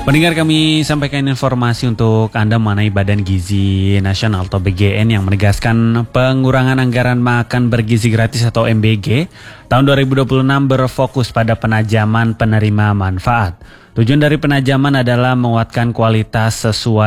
Pendengar, kami sampaikan informasi untuk Anda mengenai Badan Gizi Nasional atau BGN yang menegaskan pengurangan anggaran makan bergizi gratis atau MBG tahun 2026 berfokus pada penajaman penerima manfaat. Tujuan dari penajaman adalah menguatkan kualitas sesuai